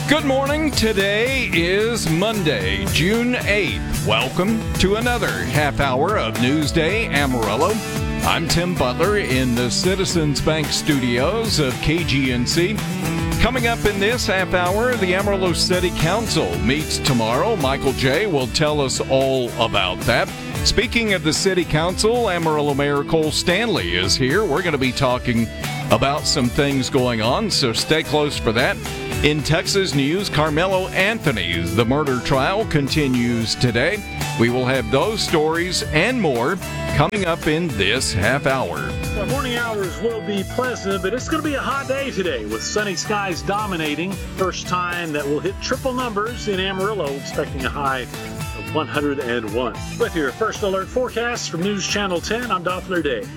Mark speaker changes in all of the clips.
Speaker 1: Good morning. Today is Monday, June 8th. Welcome to another half hour of Newsday Amarillo. I'm Tim Butler in the Citizens Bank studios of KGNC. Coming up in this half hour, the Amarillo City Council meets tomorrow. Michael J. will tell us all about that. Speaking of the City Council, Amarillo Mayor Cole Stanley is here. We're going to be talking about some things going on, so stay close for that. In Texas news, Carmelo Anthony's The murder trial continues today. We will have those stories and more coming up in this half hour.
Speaker 2: The morning hours will be pleasant, but it's going to be a hot day today with sunny skies dominating. First time that we'll hit triple numbers in Amarillo, expecting a high of 101. With your first alert forecast from News Channel 10, I'm Doppler Day.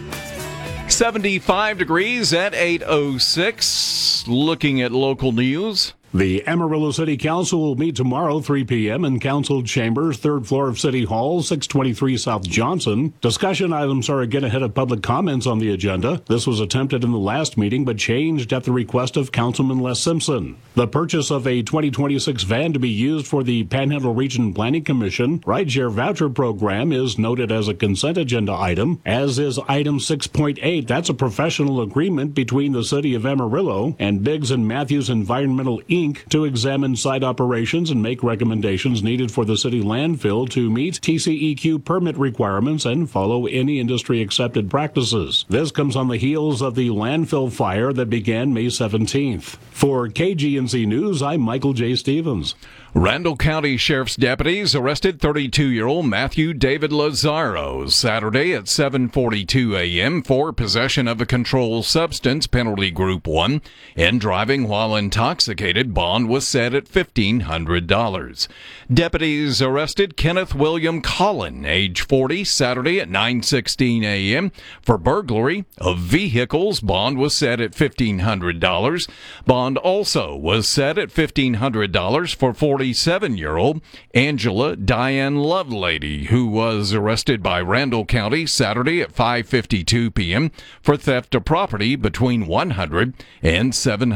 Speaker 1: 75 degrees at 8:06. Looking at local news.
Speaker 3: The Amarillo City Council will meet tomorrow, 3 p.m. in Council Chambers, third floor of City Hall, 623 South Johnson. Discussion items are again ahead of public comments on the agenda. This was attempted in the last meeting, but changed at the request of Councilman Les Simpson. The purchase of a 2026 van to be used for the Panhandle Region Planning Commission rideshare voucher program is noted as a consent agenda item, as is item 6.8. That's a professional agreement between the City of Amarillo and Biggs and Matthews Environmental Inc. to examine site operations and make recommendations needed for the city landfill to meet TCEQ permit requirements and follow any industry-accepted practices. This comes on the heels of the landfill fire that began May 17th. For KGNC News, I'm Michael J. Stevens.
Speaker 1: Randall County Sheriff's deputies arrested 32-year-old Matthew David Lazaro Saturday at 7:42 a.m. for possession of a controlled substance, penalty group 1, and driving while intoxicated. Bond was set at $1,500. Deputies arrested Kenneth William Collin, age 40, Saturday at 9:16 a.m. for burglary of vehicles. Bond was set at $1,500. Bond also was set at $1,500 for 47-year-old Angela Diane Lovelady, who was arrested by Randall County Saturday at 5:52 p.m. for theft of property between $100 and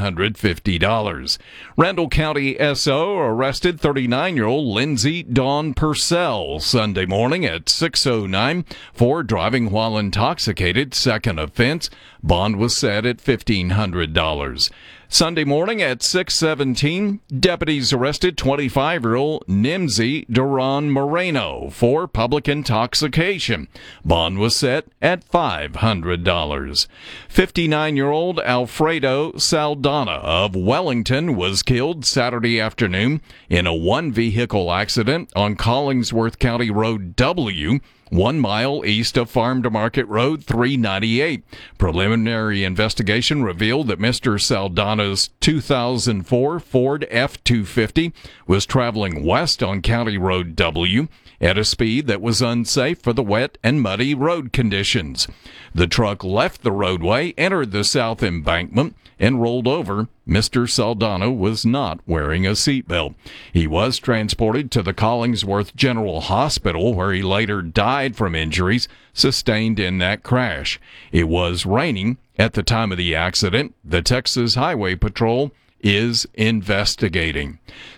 Speaker 1: $750. Randall County SO arrested 39-year-old Lindsay Dawn Purcell Sunday morning at 6:09 for driving while intoxicated, second offense. Bond was set at $1,500. Sunday morning at 6:17, deputies arrested 25-year-old Nimzi Duran Moreno for public intoxication. Bond was set at $500. 59-year-old Alfredo Saldana of Wellington was killed Saturday afternoon in a one-vehicle accident on Collingsworth County Road W, 1 mile east of Farm to Market Road 398. Preliminary investigation revealed that Mr. Saldana's 2004 Ford F-250 was traveling west on County Road W at a speed that was unsafe for the wet and muddy road conditions. The truck left the roadway, entered the south embankment, and rolled over. Mr. Saldana was not wearing a seatbelt. He was transported to the Collingsworth General Hospital, where he later died from injuries sustained in that crash. It was raining at the time of the accident. The Texas Highway Patrol is investigating.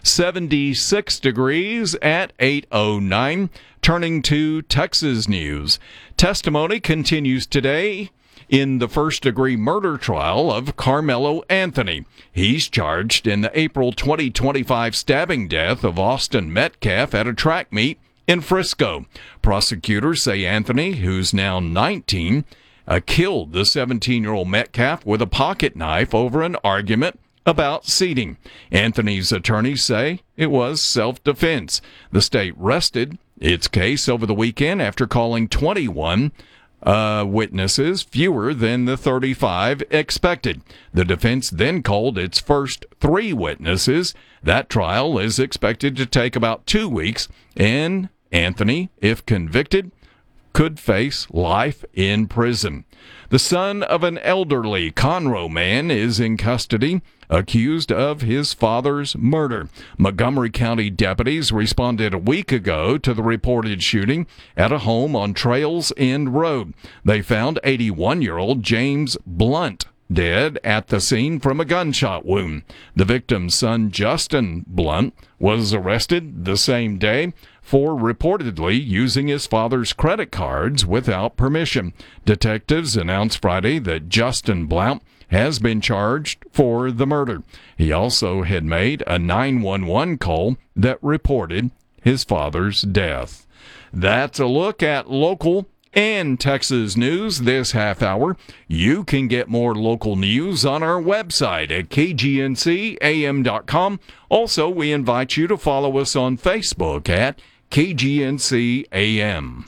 Speaker 1: 76 degrees at 8:09. Turning to Texas news. Testimony continues today in the first-degree murder trial of Carmelo Anthony. He's charged in the April 2025 stabbing death of Austin Metcalf at a track meet in Frisco. Prosecutors say Anthony, who's now 19, killed the 17-year-old Metcalf with a pocket knife over an argument about seating. Anthony's attorneys say it was self-defense. The state rested its case over the weekend after calling 21 witnesses, fewer than the 35 expected. The defense then called its first 3 witnesses. That trial is expected to take about 2 weeks, and Anthony, if convicted, could face life in prison. The son of an elderly Conroe man is in custody, accused of his father's murder. Montgomery County deputies responded a week ago to the reported shooting at a home on Trails End Road. They found 81-year-old James Blunt dead at the scene from a gunshot wound. The victim's son, Justin Blunt, was arrested the same day for reportedly using his father's credit cards without permission. Detectives announced Friday that Justin Blount has been charged for the murder. He also had made a 911 call that reported his father's death. That's a look at local and Texas news this half hour. You can get more local news on our website at kgncam.com. Also, we invite you to follow us on Facebook at KGNC-AM.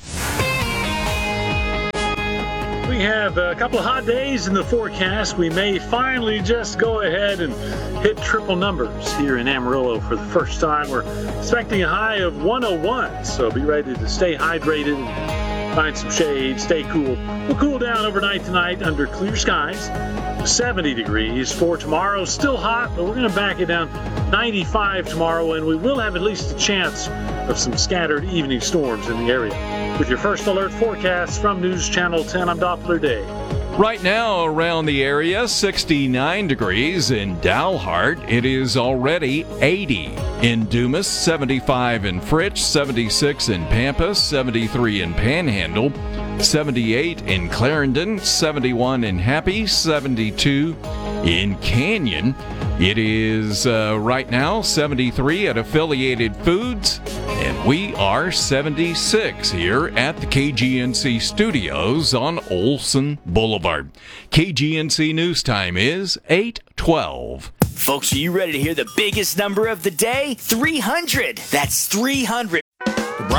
Speaker 2: We have a couple of hot days in the forecast. We may finally just go ahead and hit triple numbers here in Amarillo for the first time. We're expecting a high of 101, so be ready to stay hydrated and find some shade, stay cool. We'll cool down overnight tonight under clear skies. 70 degrees for tomorrow. Still hot, but we're going to back it down. 95 tomorrow, and we will have at least a chance of some scattered evening storms in the area. With your first alert forecast from News Channel 10, I'm Doppler Day.
Speaker 1: Right now around the area, 69 degrees in Dalhart. It is already 80 in Dumas, 75 in Fritch, 76 in Pampas, 73 in Panhandle, 78 in Clarendon, 71 in Happy, 72 in Canyon. It is right now 73 at Affiliated Foods, and we are 76 here at the KGNC studios on Olson Boulevard. KGNC News Time is 8:12.
Speaker 4: Folks, are you ready to hear the biggest number of the day? 300. That's 300